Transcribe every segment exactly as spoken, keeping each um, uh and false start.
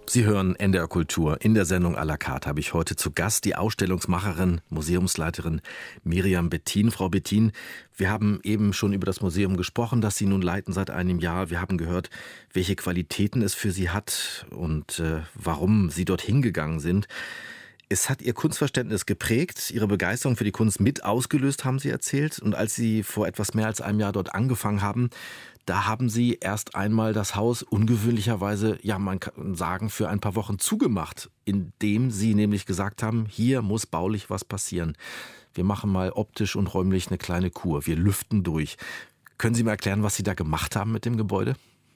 Sie hören N D R Kultur. In der Sendung à la carte habe ich heute zu Gast die Ausstellungsmacherin, Museumsleiterin Miriam Bettin. Frau Bettin, wir haben eben schon über das Museum gesprochen, das Sie nun leiten seit einem Jahr. Wir haben gehört, welche Qualitäten es für Sie hat und äh, warum Sie dorthin gegangen sind. Es hat Ihr Kunstverständnis geprägt, Ihre Begeisterung für die Kunst mit ausgelöst, haben Sie erzählt. Und als Sie vor etwas mehr als einem Jahr dort angefangen haben, da haben Sie erst einmal das Haus ungewöhnlicherweise, ja man kann sagen, für ein paar Wochen zugemacht, indem Sie nämlich gesagt haben, hier muss baulich was passieren. Wir machen mal optisch und räumlich eine kleine Kur, wir lüften durch. Können Sie mir erklären, was Sie da gemacht haben mit dem Gebäude?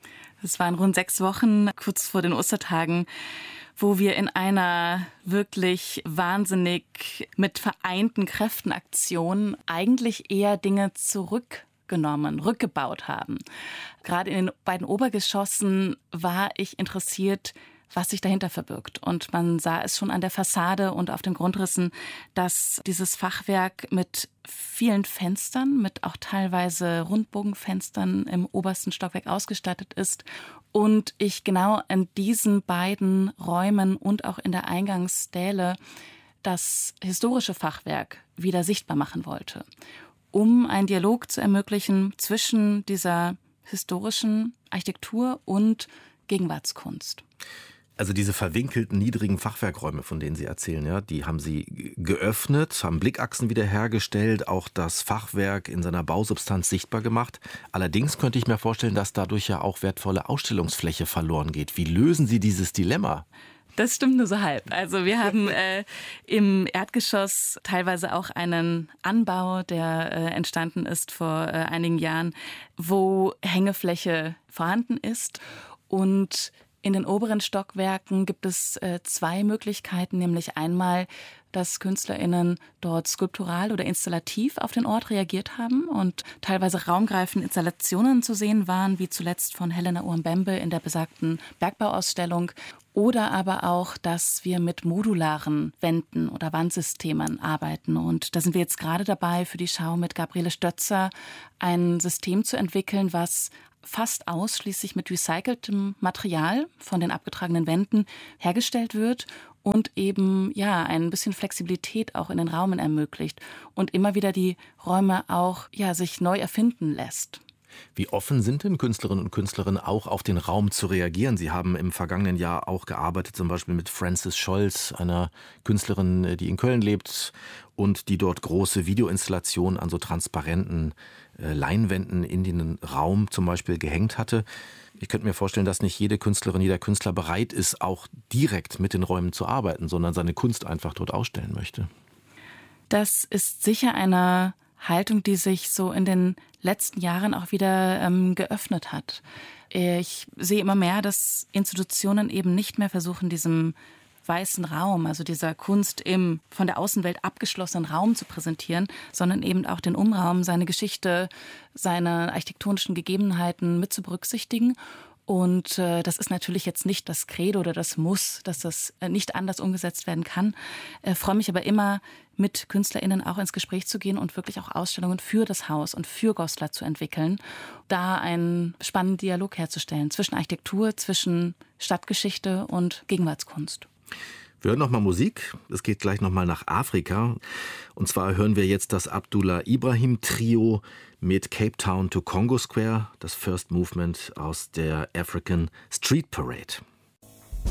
Es waren rund sechs Wochen, kurz vor den Ostertagen, wo wir in einer wirklich wahnsinnig mit vereinten Kräften Aktion eigentlich eher Dinge zurückgenommen, rückgebaut haben. Gerade in den beiden Obergeschossen war ich interessiert, was sich dahinter verbirgt. Und man sah es schon an der Fassade und auf den Grundrissen, dass dieses Fachwerk mit vielen Fenstern, mit auch teilweise Rundbogenfenstern im obersten Stockwerk ausgestattet ist. Und ich genau in diesen beiden Räumen und auch in der Eingangsstäle das historische Fachwerk wieder sichtbar machen wollte, um einen Dialog zu ermöglichen zwischen dieser historischen Architektur und Gegenwartskunst. Also diese verwinkelten, niedrigen Fachwerkräume, von denen Sie erzählen, ja, die haben Sie geöffnet, haben Blickachsen wiederhergestellt, auch das Fachwerk in seiner Bausubstanz sichtbar gemacht. Allerdings könnte ich mir vorstellen, dass dadurch ja auch wertvolle Ausstellungsfläche verloren geht. Wie lösen Sie dieses Dilemma? Das stimmt nur so halb. Also wir haben äh, im Erdgeschoss teilweise auch einen Anbau, der äh, entstanden ist vor äh, einigen Jahren, wo Hängefläche vorhanden ist. Und in den oberen Stockwerken gibt es äh, zwei Möglichkeiten, nämlich einmal, dass KünstlerInnen dort skulptural oder installativ auf den Ort reagiert haben und teilweise raumgreifende Installationen zu sehen waren, wie zuletzt von Helena Uambembe in der besagten Bergbauausstellung. Oder aber auch, dass wir mit modularen Wänden oder Wandsystemen arbeiten. Und da sind wir jetzt gerade dabei, für die Schau mit Gabriele Stötzer ein System zu entwickeln, was fast ausschließlich mit recyceltem Material von den abgetragenen Wänden hergestellt wird und eben ja ein bisschen Flexibilität auch in den Räumen ermöglicht und immer wieder die Räume auch ja sich neu erfinden lässt. Wie offen sind denn Künstlerinnen und Künstler auch auf den Raum zu reagieren? Sie haben im vergangenen Jahr auch gearbeitet, zum Beispiel mit Frances Scholz, einer Künstlerin, die in Köln lebt und die dort große Videoinstallationen an so transparenten äh, Leinwänden in den Raum zum Beispiel gehängt hatte. Ich könnte mir vorstellen, dass nicht jede Künstlerin, jeder Künstler bereit ist, auch direkt mit den Räumen zu arbeiten, sondern seine Kunst einfach dort ausstellen möchte. Das ist sicher eine Haltung, die sich so in den letzten Jahren auch wieder ähm, geöffnet hat. Ich sehe immer mehr, dass Institutionen eben nicht mehr versuchen, diesem weißen Raum, also dieser Kunst im von der Außenwelt abgeschlossenen Raum zu präsentieren, sondern eben auch den Umraum, seine Geschichte, seine architektonischen Gegebenheiten mit zu berücksichtigen. Und äh, das ist natürlich jetzt nicht das Credo oder das Muss, dass das äh, nicht anders umgesetzt werden kann. Ich äh, freue mich aber immer, mit KünstlerInnen auch ins Gespräch zu gehen und wirklich auch Ausstellungen für das Haus und für Goslar zu entwickeln, da einen spannenden Dialog herzustellen zwischen Architektur, zwischen Stadtgeschichte und Gegenwartskunst. Wir hören nochmal Musik. Es geht gleich nochmal nach Afrika. Und zwar hören wir jetzt das Abdullah Ibrahim Trio mit Cape Town to Congo Square, das First Movement aus der African Street Parade.